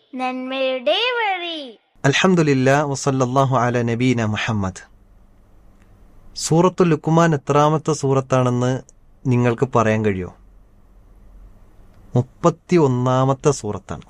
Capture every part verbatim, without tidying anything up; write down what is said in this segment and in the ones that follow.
നന്മയുടെ വഴി. അൽഹംദുലില്ലാ വസല്ലല്ലാഹു അലാ നബീന മുഹമ്മദ്. സൂറത്തുൽ ലുഖ്മാൻ എത്രാമത്തെ സൂറത്താണെന്ന് നിങ്ങൾക്ക് പറയാൻ കഴിയുമോ? മുപ്പത്തി ഒന്നാമത്തെ സൂറത്താണ്.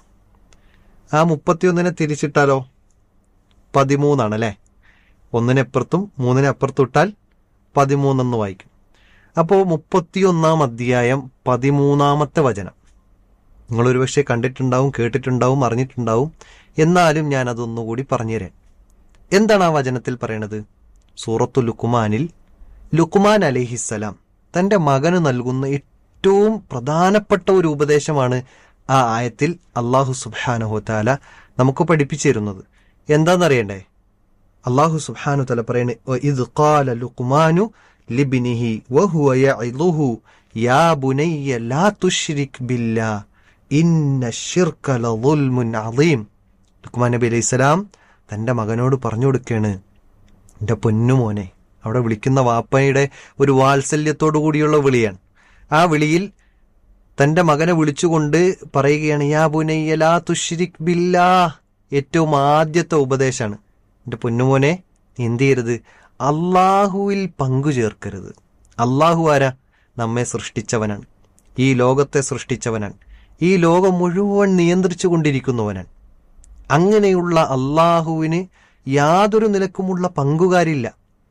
ആ മുപ്പത്തിയൊന്നിനെ തിരിച്ചിട്ടാലോ പതിമൂന്നാണല്ലേ. ഒന്നിനപ്പുറത്തും മൂന്നിനപ്പുറത്തും ഇട്ടാൽ പതിമൂന്നെന്ന് വായിക്കും. അപ്പോൾ മുപ്പത്തിയൊന്നാം അധ്യായം പതിമൂന്നാമത്തെ വചനം നിങ്ങളൊരു പക്ഷേ കണ്ടിട്ടുണ്ടാവും, കേട്ടിട്ടുണ്ടാവും, അറിഞ്ഞിട്ടുണ്ടാവും. എന്നാലും ഞാൻ അതൊന്നുകൂടി പറഞ്ഞുതരാം. എന്താണ് ആ വചനത്തിൽ പറയണത്? സൂറത്തുൽ ലുഖ്മാനിൽ ലുഖ്മാൻ അലൈഹിസ്സലാം തൻ്റെ മകന് നൽകുന്ന ഏറ്റവും പ്രധാനപ്പെട്ട ഒരു ഉപദേശമാണ് ആ ആയത്തിൽ അള്ളാഹു സുബ്ഹാനഹു വതആല നമുക്ക് പഠിപ്പിച്ചു തരുന്നത്. എന്താണെന്നറിയണ്ടേ? അള്ളാഹു സുബ്ഹാനഹു വതആല പറയുന്നത്, വഇദ് ഖാല ലുഖ്മാനു ലിബ്നിഹി വഹുവ യഇദുഹു യാ ബുനയ്യ ലാ തുശ്രിക് ബില്ലാഹ് ഇന്ന ശിർക ലദുൽമുൻ അദീം. ലുഖ്മാൻ നബി അലൈഹിസ്സലാം തൻ്റെ മകനോട് പറഞ്ഞു കൊടുക്കുകയാണ്, എൻ്റെ പൊന്നുമോനെ. അവിടെ വിളിക്കുന്ന വാപ്പയുടെ ഒരു വാത്സല്യത്തോടു കൂടിയുള്ള വിളിയാണ്. ആ വിളിയിൽ തൻ്റെ മകനെ വിളിച്ചുകൊണ്ട് പറയുകയാണ്, യാ ബുനയ്യ ലാ തുശ്രിക് ബില്ലാഹ്. ഏറ്റവും ആദ്യത്തെ ഉപദേശമാണ്, എൻ്റെ പൊന്നുമോനെ നീ എന്ത് ചെയ്യരുത്? അള്ളാഹുവിൽ പങ്കു ചേർക്കരുത്. അള്ളാഹു ആരാ? നമ്മെ സൃഷ്ടിച്ചവനാണ്, ഈ ലോകത്തെ സൃഷ്ടിച്ചവനാണ്, ഈ ലോകം മുഴുവൻ നിയന്ത്രിച്ചു കൊണ്ടിരിക്കുന്നവനാണ്. അങ്ങനെയുള്ള അള്ളാഹുവിന് യാതൊരു നിലക്കുമുള്ള പങ്കുകാരില്ല.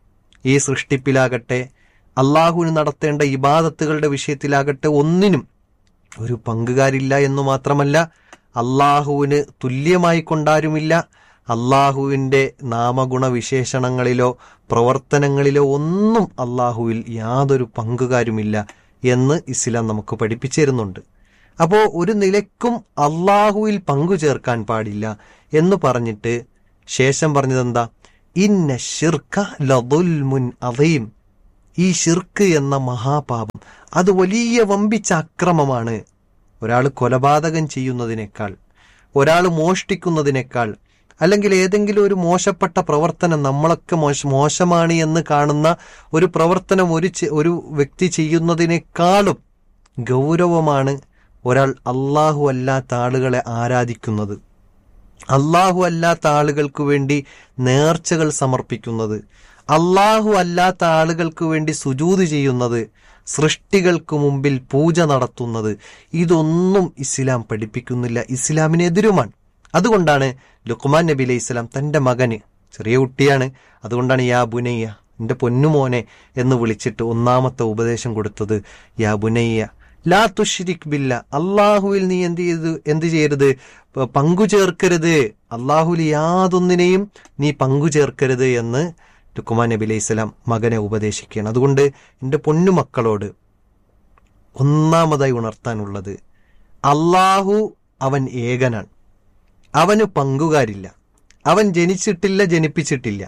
ഈ സൃഷ്ടിപ്പിലാകട്ടെ അള്ളാഹുവിന് നടത്തേണ്ട ഇബാദത്തുകളുടെ വിഷയത്തിലാകട്ടെ ഒന്നിനും ഒരു പങ്കുകാരില്ല എന്നു മാത്രമല്ല, അള്ളാഹുവിന് തുല്യമായി കൊണ്ടാരുമില്ല. അള്ളാഹുവിൻ്റെ നാമഗുണ വിശേഷണങ്ങളിലോ പ്രവർത്തനങ്ങളിലോ ഒന്നും അള്ളാഹുവിൽ യാതൊരു പങ്കുകാരുമില്ല എന്ന് ഇസ്ലാം നമുക്ക് പഠിപ്പിച്ചു തരുന്നുണ്ട്. അപ്പോൾ ഒരു നിലക്കും അള്ളാഹുവിൽ പങ്കു ചേർക്കാൻ പാടില്ല എന്ന് പറഞ്ഞിട്ട് ശേഷം പറഞ്ഞതെന്താ? ഇന്ന ശിർക ലദുൽമുൻ അദീം. ഈ ശിർക്ക് എന്ന മഹാപാപം അത് വലിയ വമ്പിച്ച അക്രമമാണ്. ഒരാൾ കൊലപാതകം ചെയ്യുന്നതിനേക്കാൾ, ഒരാൾ മോഷ്ടിക്കുന്നതിനേക്കാൾ, അല്ലെങ്കിൽ ഏതെങ്കിലും ഒരു മോശപ്പെട്ട പ്രവർത്തനം നമ്മളൊക്കെ മോശ മോശമാണ് എന്ന് കാണുന്ന ഒരു പ്രവർത്തനം ഒരു ഒരു വ്യക്തി ചെയ്യുന്നതിനേക്കാളും ഗൗരവമാണ് ഒരാൾ അള്ളാഹു അല്ലാത്ത ആളുകളെ ആരാധിക്കുന്നത്, അള്ളാഹു അല്ലാത്ത ആളുകൾക്ക് വേണ്ടി നേർച്ചകൾ സമർപ്പിക്കുന്നത്, അള്ളാഹു അല്ലാത്ത ആളുകൾക്ക് വേണ്ടി സുജൂദ് ചെയ്യുന്നത്, സൃഷ്ടികൾക്ക് മുമ്പിൽ പൂജ നടത്തുന്നത്. ഇതൊന്നും ഇസ്ലാം പഠിപ്പിക്കുന്നില്ല, ഇസ്ലാമിനെതിരുമാണ്. അതുകൊണ്ടാണ് ലുഖ്മാൻ നബി അലൈഹി സ്വലാം തൻ്റെ മകന്, ചെറിയ കുട്ടിയാണ്, അതുകൊണ്ടാണ് യാ ബുനയ്യ, എൻ്റെ പൊന്നുമോനെ എന്ന് വിളിച്ചിട്ട് ഒന്നാമത്തെ ഉപദേശം കൊടുത്തത്. യാ ബുനയ്യ ലാ തുശ്രിക് ബില്ല. അള്ളാഹുവിൽ നീ എന്ത് ചെയ്ത് എന്ത് ചെയ്യരുത്? പങ്കു ചേർക്കരുത്. അള്ളാഹുവിൽ യാതൊന്നിനെയും നീ പങ്കു ചേർക്കരുത് എന്ന് ലുഖ്മാൻ നബി അലൈഹി സ്വലാം മകനെ ഉപദേശിക്കുകയാണ്. അതുകൊണ്ട് എൻ്റെ പൊന്നുമക്കളോട് ഒന്നാമതായി ഉണർത്താനുള്ളത്, അള്ളാഹു അവൻ ഏകനാണ്, അവന് പങ്കുകാരില്ല, അവൻ ജനിച്ചിട്ടില്ല, ജനിപ്പിച്ചിട്ടില്ല.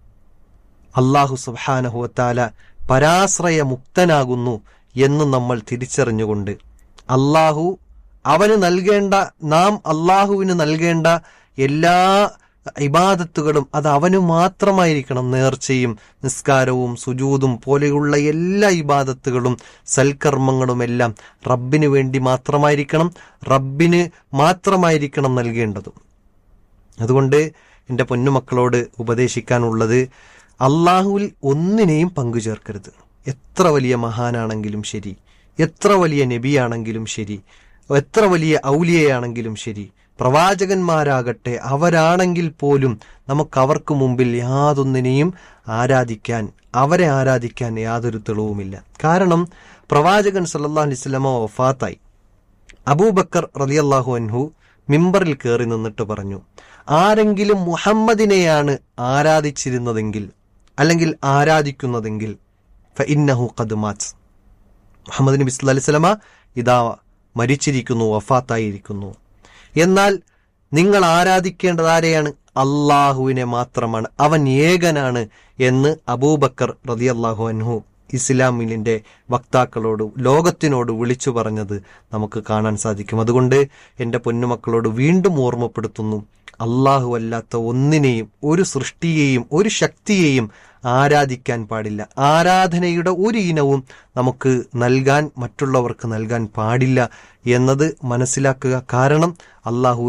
അള്ളാഹു സുബ്ഹാനഹു വതആല പരാശ്രയ മുക്തനാകുന്നു എന്ന് നമ്മൾ തിരിച്ചറിഞ്ഞുകൊണ്ട് അള്ളാഹു അവന് നൽകേണ്ട, നാം അള്ളാഹുവിന് നൽകേണ്ട എല്ലാ ഇബാദത്തുകളും അത് അവന് മാത്രമായിരിക്കണം. നേർച്ചയും നിസ്കാരവും സുജൂദും പോലെയുള്ള എല്ലാ ഇബാദത്തുകളും സൽക്കർമ്മങ്ങളുമെല്ലാം റബ്ബിന് വേണ്ടി മാത്രമായിരിക്കണം, റബ്ബിന് മാത്രമായിരിക്കണം നൽകേണ്ടതും. അതുകൊണ്ട് എൻ്റെ പൊന്നുമക്കളോട് ഉപദേശിക്കാനുള്ളത്, അള്ളാഹുവിൽ ഒന്നിനെയും പങ്കു ചേർക്കരുത്. എത്ര വലിയ മഹാനാണെങ്കിലും ശരി, എത്ര വലിയ നബിയാണെങ്കിലും ശരി, എത്ര വലിയ ഔലിയയാണെങ്കിലും ശരി, പ്രവാചകന്മാരാകട്ടെ, അവരാണെങ്കിൽ പോലും നമുക്കവർക്ക് മുമ്പിൽ യാതൊന്നിനെയും ആരാധിക്കാൻ, അവരെ ആരാധിക്കാൻ യാതൊരു തെളിവുമില്ല. കാരണം പ്രവാചകൻ സല്ലല്ലാഹു അലൈഹി വസല്ലമ വഫാത്തായി. അബൂബക്കർ റളിയല്ലാഹു അൻഹു മിമ്പറിൽ കയറി നിന്നിട്ട് പറഞ്ഞു, ആരെങ്കിലും മുഹമ്മദിനെയാണ് ആരാധിച്ചിരുന്നതെങ്കിൽ അല്ലെങ്കിൽ ആരാധിക്കുന്നതെങ്കിൽ ഫഇന്നഹു ഖദ് മാത്. മുഹമ്മദ് നബി സല്ലല്ലാഹു അലൈഹി വസല്ലമ ഇതാ മരിച്ചിരിക്കുന്നു, വഫാത്തായിരിക്കുന്നു. എന്നാൽ നിങ്ങൾ ആരാധിക്കേണ്ടത് ആരെയാണ്? അള്ളാഹുവിനെ മാത്രമാണ്, അവൻ ഏകനാണ് എന്ന് അബൂബക്കർ റളിയല്ലാഹു അൻഹു ഇസ്ലാമിന്റെ വക്താക്കളോട്, ലോകത്തിനോട് വിളിച്ചു പറഞ്ഞത് നമുക്ക് കാണാൻ സാധിക്കും. അതുകൊണ്ട് എൻ്റെ പൊന്നുമക്കളോട് വീണ്ടും ഓർമ്മപ്പെടുത്തുന്നു, അള്ളാഹു അല്ലാത്ത ഒന്നിനെയും, ഒരു സൃഷ്ടിയെയും ഒരു ശക്തിയെയും ആരാധിക്കാൻ പാടില്ല. ആരാധനയുടെ ഒരു ഇനവും നമുക്ക് നൽകാൻ, മറ്റുള്ളവർക്ക് നൽകാൻ പാടില്ല എന്നത് മനസ്സിലാക്കുക. കാരണം അള്ളാഹു ഒരിക്കലും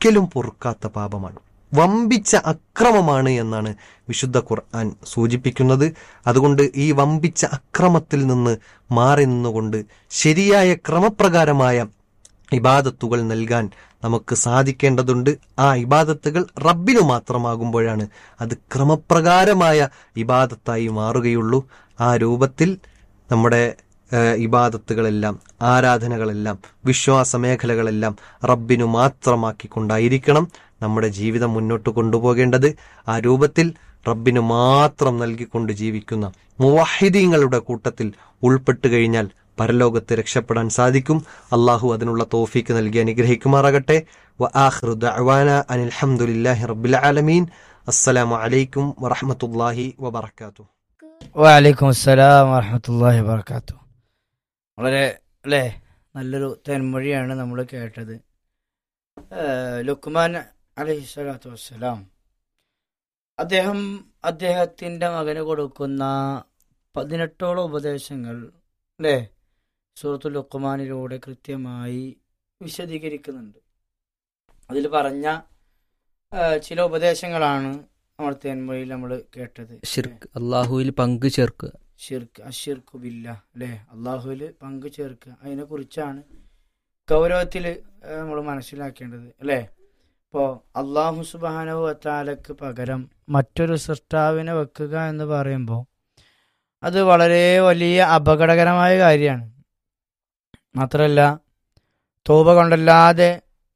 ഒരിക്കലും പൊറുക്കാത്ത പാപമാണ്, വമ്പിച്ച അക്രമമാണ് എന്നാണ് വിശുദ്ധ ഖുർആൻ സൂചിപ്പിക്കുന്നത്. അതുകൊണ്ട് ഈ വമ്പിച്ച അക്രമത്തിൽ നിന്ന് മാറി നിന്നുകൊണ്ട് ശരിയായ ക്രമപ്രകാരമായ ഇബാദത്തുകൾ നൽകാൻ നമുക്ക് സാധിക്കേണ്ടതുണ്ട്. ആ ഇബാദത്തുകൾ റബ്ബിനു മാത്രമാകുമ്പോഴാണ് അത് ക്രമപ്രകാരമായ ഇബാദത്തായി മാറുകയുള്ളൂ. ആ രൂപത്തിൽ നമ്മുടെ ഇബാദത്തുകളെല്ലാം, ആരാധനകളെല്ലാം, വിശ്വാസ മേഖലകളെല്ലാം റബ്ബിനു മാത്രമാക്കിക്കൊണ്ടായിരിക്കണം നമ്മുടെ ജീവിതം മുന്നോട്ട് കൊണ്ടുപോകേണ്ടത്. ആ രൂപത്തിൽ റബ്ബിനു മാത്രം നൽകിക്കൊണ്ട് ജീവിക്കുന്ന മുവഹിദീങ്ങളുടെ കൂട്ടത്തിൽ ഉൾപ്പെട്ടു കഴിഞ്ഞാൽ പരലോകത്ത് രക്ഷപ്പെടാൻ സാധിക്കും. അള്ളാഹു അതിനുള്ള തൗഫീക്ക് നൽകി അനുഗ്രഹിക്കുമാറാകട്ടെ. വ ആഖിറു ദഅവാന അനിൽ ഹംദുലില്ലാഹി റബ്ബിൽ ആലമീൻ. അസ്സലാമു അലൈക്കും വറഹ്മത്തുള്ളാഹി വബറകാതുഹു. വഅലൈക്കും അസ്സലാം വറഹ്മത്തുള്ളാഹി വബറകാതുഹു. വളരെ അല്ലേ നല്ലൊരു തെന്മൊഴിയാണ് നമ്മൾ കേട്ടത്. ലുക്മാൻ അലൈഹിസ്സലാത്തു വസ്സലാം അദ്ദേഹം അദ്ദേഹത്തിൻ്റെ മകന് കൊടുക്കുന്ന പതിനെട്ടോളം ഉപദേശങ്ങൾ അല്ലേ സൂറത്തുൽ ലുക്മാനിലൂടെ കൃത്യമായി വിശദീകരിക്കുന്നുണ്ട്. അതിൽ പറഞ്ഞ ചില ഉപദേശങ്ങളാണ് നമ്മൾ തേൻമൊഴിയിൽ നമ്മൾ കേട്ടത്. ഷിർക്ക്, അള്ളാഹുവിൽ പങ്കു ചേർക്കുക, ഷിർക്ക് അഷിർക്കു ബില്ല അല്ലേ, അള്ളാഹുവിൽ പങ്കു ചേർക്കുക. അതിനെ കുറിച്ചാണ് ഗൗരവത്തിൽ നമ്മൾ മനസ്സിലാക്കേണ്ടത് അല്ലേ. ഇപ്പോൾ അള്ളാഹു സുബ്ഹാനഹു വ തആലക്ക് പകരം മറ്റൊരു സൃഷ്ടാവിനെ വെക്കുക എന്ന് പറയുമ്പോൾ അത് വളരെ വലിയ അപകടകരമായ കാര്യമാണ്. മാത്രമല്ല തൗബ കൊണ്ടല്ലാതെ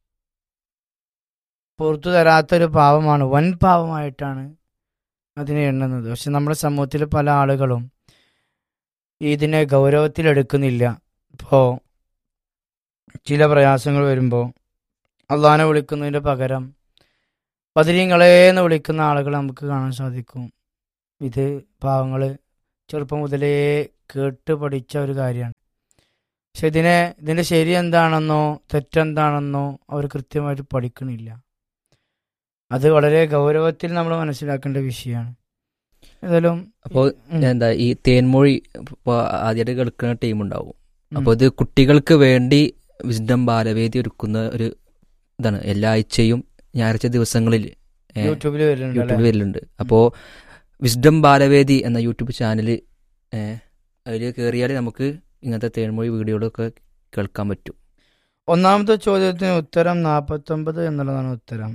പുറത്തു തരാത്തൊരു പാവമാണ്, വൻ പാവമായിട്ടാണ് അതിനെ എണ്ണുന്നത്. പക്ഷെ നമ്മുടെ സമൂഹത്തിൽ പല ആളുകളും ഇതിനെ ഗൗരവത്തിലെടുക്കുന്നില്ല. ഇപ്പോൾ ചില പ്രയാസങ്ങൾ വരുമ്പോൾ അള്ളാഹിനെ വിളിക്കുന്നതിൻ്റെ പകരം ബദരീങ്ങളെന്ന് വിളിക്കുന്ന ആളുകൾ നമുക്ക് കാണാൻ സാധിക്കും. ഇത് പാവങ്ങൾ ചെറുപ്പം മുതലേ കേട്ട് പഠിച്ച ഒരു കാര്യമാണ്. പക്ഷെ ഇതിനെ ഇതിൻ്റെ ശരി എന്താണെന്നോ തെറ്റെന്താണെന്നോ അവർ കൃത്യമായിട്ട് പഠിക്കണില്ല. അത് വളരെ ഗൗരവത്തിൽ നമ്മൾ മനസ്സിലാക്കേണ്ട വിഷയമാണ്. ഏതായാലും അപ്പോൾ എന്താ ഈ തേൻമൊഴി ആദ്യമായിട്ട് കേൾക്കുന്ന ടീം ഉണ്ടാവും. അപ്പോൾ ഇത് കുട്ടികൾക്ക് വേണ്ടി വിസ്ഡം ബാലവേദി ഒരുക്കുന്ന ഒരു ഇതാണ്. എല്ലാ ആഴ്ചയും ഞായറാഴ്ച ദിവസങ്ങളിൽ യൂട്യൂബിൽ യൂട്യൂബിൽ വരുന്നുണ്ട്. അപ്പോൾ വിസ്ഡം ബാലവേദി എന്ന യൂട്യൂബ് ചാനൽ അതിൽ കയറിയാൽ നമുക്ക് ഇങ്ങനത്തെ തേൻമൊഴി വീഡിയോകളൊക്കെ കേൾക്കാൻ പറ്റും. ഒന്നാമത്തെ ചോദ്യത്തിന് ഉത്തരം നാൽപ്പത്തൊമ്പത് എന്നുള്ളതാണ് ഉത്തരം.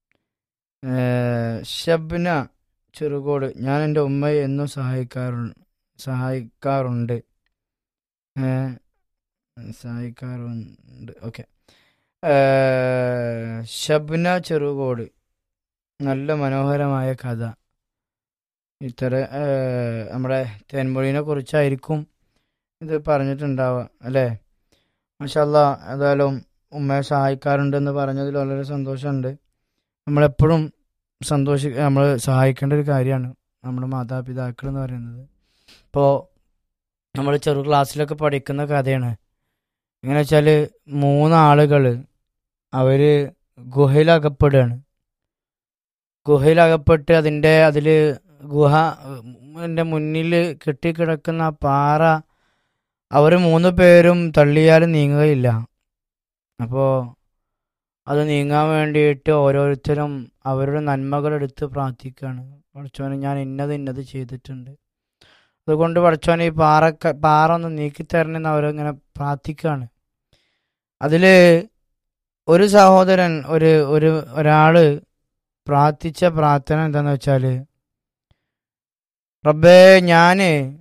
ഷബ്ന ചെറുകോട്, ഞാൻ എൻ്റെ ഉമ്മയെ എന്നും സഹായിക്കാറു സഹായിക്കാറുണ്ട് സഹായിക്കാറുണ്ട് ഓക്കെ. ഷബ്ന ചെറുകോട്, നല്ല മനോഹരമായ കഥ. ഇത്തര നമ്മുടെ തേൻമൊഴിനെ കുറിച്ചായിരിക്കും ഇത് പറഞ്ഞിട്ടുണ്ടാവുക അല്ലേ. മാഷാ അല്ലാഹ്. ഏതായാലും ഉമ്മയെ സഹായിക്കാറുണ്ടെന്ന് പറഞ്ഞതിൽ വളരെ സന്തോഷമുണ്ട്. നമ്മളെപ്പോഴും സന്തോഷി നമ്മൾ സഹായിക്കേണ്ട ഒരു കാര്യമാണ് നമ്മുടെ മാതാപിതാക്കൾ എന്ന് പറയുന്നത്. ഇപ്പോൾ നമ്മൾ ചെറു ക്ലാസ്സിലൊക്കെ പഠിക്കുന്ന കഥയാണ്. എങ്ങനെ വെച്ചാൽ മൂന്നാളുകൾ അവർ ഗുഹയിലകപ്പെടുകയാണ്. ഗുഹയിലകപ്പെട്ട് അതിൻ്റെ അതിൽ ഗുഹ എൻ്റെ മുന്നിൽ കെട്ടിക്കിടക്കുന്ന പാറ അവർ മൂന്ന് പേരും തള്ളിയാലും നീങ്ങുകയില്ല. അപ്പോൾ അത് നീങ്ങാൻ വേണ്ടിയിട്ട് ഓരോരുത്തരും അവരുടെ നന്മകളെടുത്ത് പ്രാർത്ഥിക്കുകയാണ്. പഠിച്ചോനെ ഞാൻ ഇന്നത് ഇന്നത് ചെയ്തിട്ടുണ്ട്, അതുകൊണ്ട് പഠിച്ചോനെ ഈ പാറ പാറ ഒന്ന് നീക്കിത്തരണമെന്ന് അവരിങ്ങനെ പ്രാർത്ഥിക്കുകയാണ്. അതിൽ ഒരു സഹോദരൻ ഒരു ഒരു ഒരാൾ പ്രാർത്ഥിച്ച പ്രാർത്ഥന എന്താണെന്ന് വെച്ചാൽ, റബ്ബേ ഞാൻ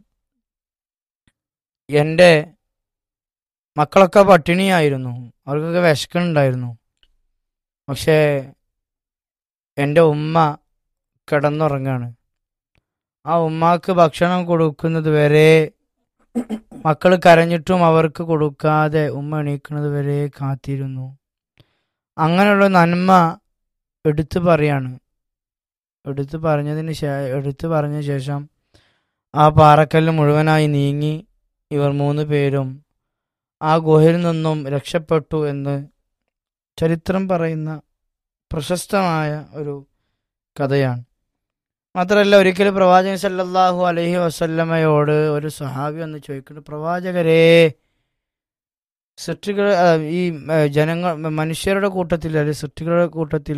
എൻ്റെ മക്കളൊക്കെ പട്ടിണിയായിരുന്നു, അവർക്കൊക്കെ വിശക്കുന്നുണ്ടായിരുന്നു, പക്ഷേ എൻ്റെ ഉമ്മ കിടന്നുറങ്ങാണ്. ആ ഉമ്മാക്ക് ഭക്ഷണം കൊടുക്കുന്നത് വരെ, മക്കൾ കരഞ്ഞിട്ടും അവർക്ക് കൊടുക്കാതെ ഉമ്മ എണീക്കുന്നത് വരെ കാത്തിരുന്നു. അങ്ങനെയുള്ള നന്മ എടുത്തു പറയാണ്. എടുത്തു പറഞ്ഞതിന് ശേ എടുത്തു പറഞ്ഞ ശേഷം ആ പാറക്കല്ല് മുഴുവനായി നീങ്ങി ഇവർ മൂന്ന് പേരും ആ ഗുഹയിൽ നിന്നും രക്ഷപ്പെട്ടു എന്ന് ചരിത്രം പറയുന്ന പ്രശസ്തമായ ഒരു കഥയാണ്. മാത്രമല്ല, ഒരിക്കലും പ്രവാചകൻ സല്ലല്ലാഹു അലൈഹി വസല്ലമയോട് ഒരു സഹാബി എന്ന് ചോദിക്കുന്നു, പ്രവാചകരെ, സൃഷ്ടികൾ ആ, ഈ ആ, ജനങ്ങൾ മനുഷ്യരുടെ കൂട്ടത്തിൽ അല്ലെങ്കിൽ സൃഷ്ടികളുടെ കൂട്ടത്തിൽ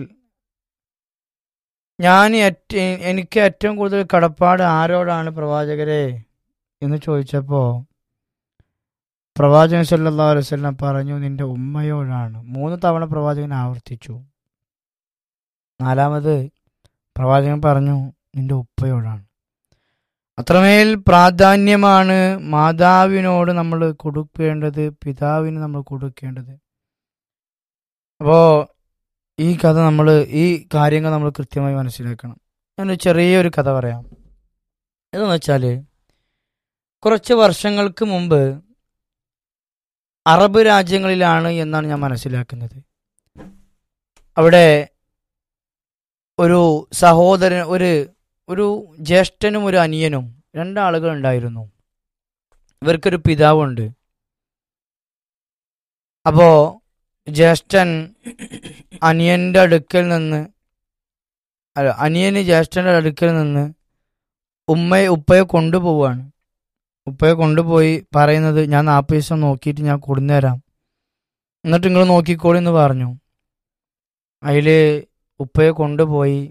ഞാൻ ഏറ്റ- എനിക്ക് ഏറ്റവും കൂടുതൽ കടപ്പാട് ആരോടാണ് പ്രവാചകരെ എന്ന് ചോദിച്ചപ്പോൾ പ്രവാചകൻ സല്ലല്ലാഹു അലൈഹി വസല്ലം പറഞ്ഞു, നിന്റെ ഉമ്മയോടാണ്. മൂന്ന് തവണ പ്രവാചകൻ ആവർത്തിച്ചു. നാലാമത് പ്രവാചകൻ പറഞ്ഞു, നിന്റെ ഉപ്പയോടാണ്. അത്രമേൽ പ്രാധാന്യമാണ് മാതാവിനോട് നമ്മൾ കൊടുക്കേണ്ടത്, പിതാവിന് നമ്മൾ കൊടുക്കേണ്ടത്. അപ്പോൾ ഈ കഥ നമ്മൾ ഈ കാര്യങ്ങൾ നമ്മൾ കൃത്യമായി മനസ്സിലാക്കണം. ഞാനൊരു ചെറിയൊരു കഥ പറയാം. ഇതെന്ന് വെച്ചാൽ കുറച്ച് വർഷങ്ങൾക്ക് മുമ്പ് അറബ് രാജ്യങ്ങളിലാണ് എന്നാണ് ഞാൻ മനസ്സിലാക്കുന്നത്. അവിടെ ഒരു സഹോദരൻ, ഒരു ഒരു ജ്യേഷ്ഠനും ഒരു അനിയനും, രണ്ടാളുകൾ ഉണ്ടായിരുന്നു. ഇവർക്കൊരു പിതാവുണ്ട്. അപ്പോ ജ്യേഷ്ഠൻ അനിയന്റെ അടുക്കൽ നിന്ന് അല്ല അനിയന് ജ്യേഷ്ഠന്റെ അടുക്കൽ നിന്ന് ഉമ്മയെ ഉപ്പയെ കൊണ്ടുപോവാണ്. ഉപ്പയെ കൊണ്ടുപോയി പറയുന്നത്, ഞാൻ നാൽപ്പത് ദിവസം നോക്കിയിട്ട് ഞാൻ കൊടുന്നുതരാം, എന്നിട്ട് നിങ്ങൾ നോക്കിക്കോളി എന്ന് പറഞ്ഞു. അതിൽ ഉപ്പയെ കൊണ്ടുപോയി.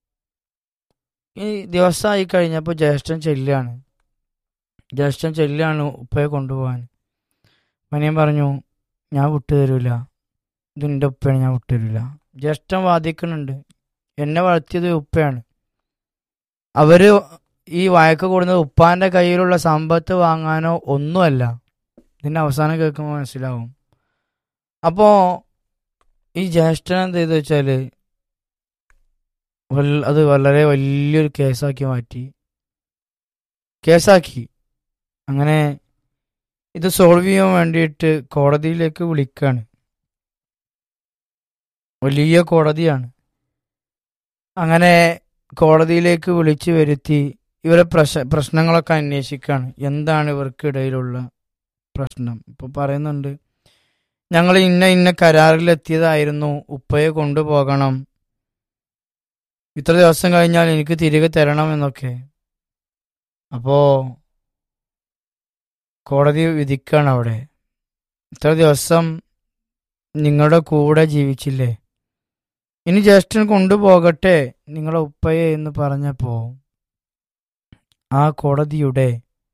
ഈ ദിവസമായി കഴിഞ്ഞപ്പോൾ ജ്യേഷ്ഠൻ ചെല്ലുകയാണ്. ജ്യേഷ്ഠൻ ചെല്ലുകയാണ് ഉപ്പയെ കൊണ്ടുപോകാൻ. അനിയൻ പറഞ്ഞു, ഞാൻ വിട്ടുതരില്ല, ഇതിൻ്റെ ഉപ്പയാണ്, ഞാൻ വിട്ടുതരില്ല. ജ്യേഷ്ഠൻ വാദിക്കുന്നുണ്ട്, എന്നെ വളർത്തിയത് ഉപ്പയാണ്. അവര് ഈ വഴക്ക് കൂടുന്നത് ഉപ്പാന്റെ കയ്യിലുള്ള സമ്പത്ത് വാങ്ങാനോ ഒന്നുമല്ല. ഇതിന്റെ അവസാനം കേൾക്കുമ്പോൾ മനസ്സിലാവും. അപ്പോ ഈ ജ്യേഷ്ഠൻ എന്ത് ചെയ്തു വെച്ചാല് അത് വളരെ വലിയൊരു കേസാക്കി മാറ്റി. കേസാക്കി അങ്ങനെ ഇത് സോൾവ് ചെയ്യാൻ വേണ്ടിയിട്ട് കോടതിയിലേക്ക് വിളിക്കാണ്. വലിയ കോടതിയാണ്. അങ്ങനെ കോടതിയിലേക്ക് വിളിച്ചു വരുത്തി ഇവരെ പ്രശ്ന പ്രശ്നങ്ങളൊക്കെ അന്വേഷിക്കുകയാണ്. എന്താണ് ഇവർക്കിടയിലുള്ള പ്രശ്നം? ഇപ്പോൾ പറയുന്നുണ്ട്, ഞങ്ങൾ ഇന്ന ഇന്ന കരാറിലെത്തിയതായിരുന്നു, ഉപ്പയെ കൊണ്ടുപോകണം, ഇത്ര ദിവസം കഴിഞ്ഞാൽ എനിക്ക് തിരികെ തരണം എന്നൊക്കെ. അപ്പോ കോടതി വിധിക്കാണ് അവിടെ, ഇത്ര ദിവസം നിങ്ങളുടെ കൂടെ ജീവിച്ചില്ലേ, ഇനി ജ്യേഷ്ഠൻ കൊണ്ടുപോകട്ടെ നിങ്ങളുടെ ഉപ്പയെ എന്ന് പറഞ്ഞപ്പോ ആ കോടതിയുടെ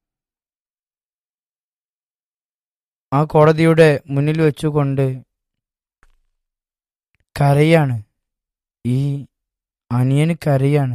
ആ കോടതിയുടെ മുന്നിൽ വെച്ചുകൊണ്ട് കരയാണ്. ഈ അനിയന് കരയാണ്.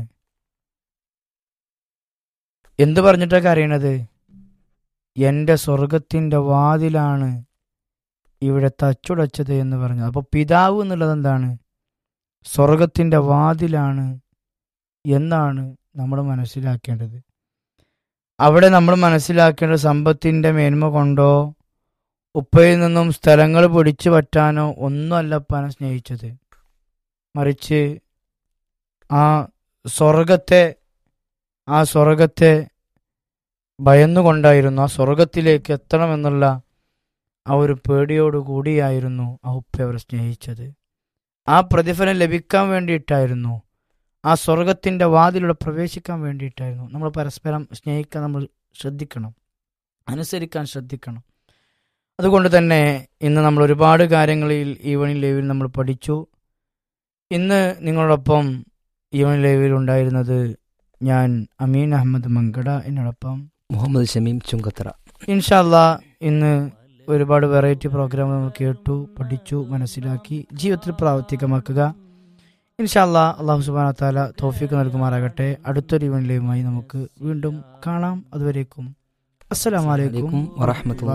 എന്ത് പറഞ്ഞിട്ടാ കരയണത്? എന്റെ സ്വർഗത്തിന്റെ വാതിലാണ് ഇവിടെ തച്ചുടച്ചത് എന്ന് പറഞ്ഞു. അപ്പൊ പിതാവ് എന്നുള്ളത് എന്താണ്? സ്വർഗത്തിന്റെ വാതിലാണ് എന്നാണ് നമ്മൾ മനസ്സിലാക്കേണ്ടത്. അവിടെ നമ്മൾ മനസ്സിലാക്കേണ്ട സമ്പത്തിന്റെ മേന്മ കൊണ്ടോ ഉപ്പയിൽ നിന്നും സ്ഥലങ്ങൾ പിടിച്ചു പറ്റാനോ ഒന്നുമല്ല ഉപ്പാനെ സ്നേഹിച്ചത്. മറിച്ച് ആ സ്വർഗത്തെ ആ സ്വർഗത്തെ ഭയന്നുകൊണ്ടായിരുന്നു, ആ സ്വർഗത്തിലേക്ക് എത്തണമെന്നുള്ള ആ ഒരു പേടിയോടുകൂടിയായിരുന്നു ആ ഉപ്പ അവർ സ്നേഹിച്ചത്. ആ പ്രതിഫലം ലഭിക്കാൻ വേണ്ടിയിട്ടായിരുന്നു, ആ സ്വർഗത്തിൻ്റെ വാതിലൂടെ പ്രവേശിക്കാൻ വേണ്ടിയിട്ടായിരുന്നു. നമ്മൾ പരസ്പരം സ്നേഹിക്കാൻ നമ്മൾ ശ്രദ്ധിക്കണം, അനുസരിക്കാൻ ശ്രദ്ധിക്കണം. അതുകൊണ്ട് തന്നെ ഇന്ന് നമ്മൾ ഒരുപാട് കാര്യങ്ങളിൽ ഈവനിങ് ലൈവിൽ നമ്മൾ പഠിച്ചു. ഇന്ന് നിങ്ങളോടൊപ്പം ഈവനിങ് ലൈവിൽ ഉണ്ടായിരുന്നത് ഞാൻ അമീൻ അഹമ്മദ് മങ്കട, എന്നോടൊപ്പം മുഹമ്മദ് ഷമീം ചുങ്കത്തറ. ഇൻഷാ അല്ലാഹ് ഇന്ന് ഒരുപാട് വെറൈറ്റി പ്രോഗ്രാം നമ്മൾ കേട്ടു, പഠിച്ചു, മനസ്സിലാക്കി, ജീവിതത്തിൽ പ്രാവർത്തികമാക്കുക. ഇൻഷാ അല്ലാഹ് അല്ലാഹു സുബ്ഹാനഹു വ തആല തൗഫീഖ് നൽകുമാറാകട്ടെ. അടുത്തൊരു ഈവനിങ് ലൈവുമായി നമുക്ക് വീണ്ടും കാണാം. അതുവരേക്കും അസ്സലാമു അലൈക്കും വറഹ്മത്തുള്ളാഹി